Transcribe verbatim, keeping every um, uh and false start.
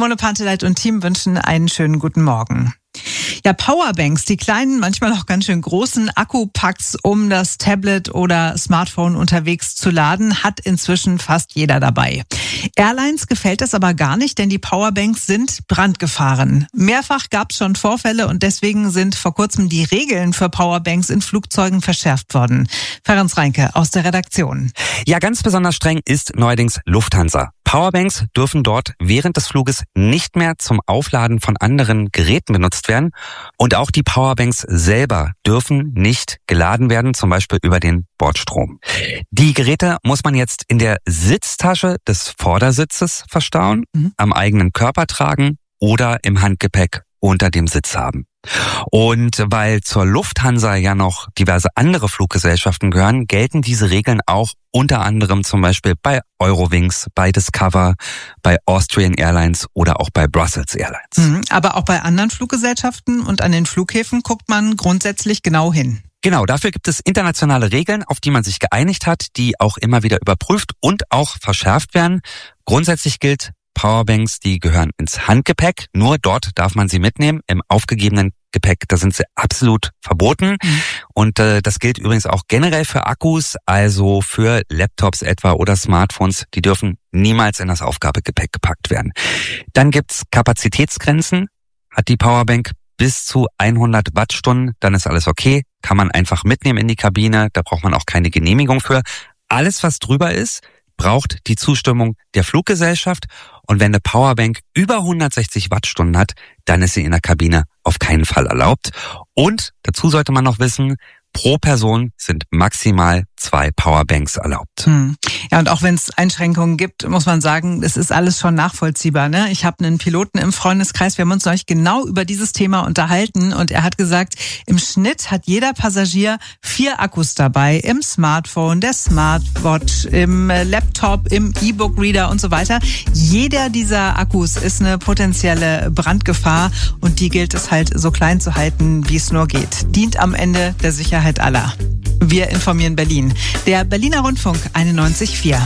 Simone Panteleit und Team wünschen einen schönen guten Morgen. Ja, Powerbanks, die kleinen, manchmal auch ganz schön großen Akkupacks, um das Tablet oder Smartphone unterwegs zu laden, hat inzwischen fast jeder dabei. Airlines gefällt das aber gar nicht, denn die Powerbanks sind Brandgefahren. Mehrfach gab es schon Vorfälle und deswegen sind vor kurzem die Regeln für Powerbanks in Flugzeugen verschärft worden. Ferenc Reinke aus der Redaktion. Ja, ganz besonders streng ist neuerdings Lufthansa. Powerbanks dürfen dort während des Fluges nicht mehr zum Aufladen von anderen Geräten benutzt werden. Und auch die Powerbanks selber dürfen nicht geladen werden, zum Beispiel über den Bordstrom. Die Geräte muss man jetzt in der Sitztasche des Vordersitzes verstauen, mhm. am eigenen Körper tragen oder im Handgepäck unter dem Sitz haben. Und weil zur Lufthansa ja noch diverse andere Fluggesellschaften gehören, gelten diese Regeln auch unter anderem zum Beispiel bei Eurowings, bei Discover, bei Austrian Airlines oder auch bei Brussels Airlines. Mhm, aber auch bei anderen Fluggesellschaften und an den Flughäfen guckt man grundsätzlich genau hin. Genau, dafür gibt es internationale Regeln, auf die man sich geeinigt hat, die auch immer wieder überprüft und auch verschärft werden. Grundsätzlich gilt, Powerbanks, die gehören ins Handgepäck. Nur dort darf man sie mitnehmen. Im aufgegebenen Gepäck, da sind sie absolut verboten. Mhm. Und äh, das gilt übrigens auch generell für Akkus, also für Laptops etwa oder Smartphones. Die dürfen niemals in das Aufgabegepäck gepackt werden. Dann gibt's Kapazitätsgrenzen. Hat die Powerbank bis zu hundert Wattstunden, dann ist alles okay. Kann man einfach mitnehmen in die Kabine. Da braucht man auch keine Genehmigung für. Alles, was drüber ist, braucht die Zustimmung der Fluggesellschaft. Und wenn eine Powerbank über hundertsechzig Wattstunden hat, dann ist sie in der Kabine auf keinen Fall erlaubt. Und dazu sollte man noch wissen, pro Person sind maximal zwei Powerbanks erlaubt. Hm. Ja, und auch wenn es Einschränkungen gibt, muss man sagen, es ist alles schon nachvollziehbar. Ne? Ich habe einen Piloten im Freundeskreis, wir haben uns neulich genau über dieses Thema unterhalten und er hat gesagt, im Schnitt hat jeder Passagier vier Akkus dabei, im Smartphone, der Smartwatch, im Laptop, im E-Book-Reader und so weiter. Jeder dieser Akkus ist eine potenzielle Brandgefahr und die gilt es halt so klein zu halten, wie es nur geht. Dient am Ende der Sicherheit aller. Wir informieren Berlin. Der Berliner Rundfunk einundneunzig Komma vier.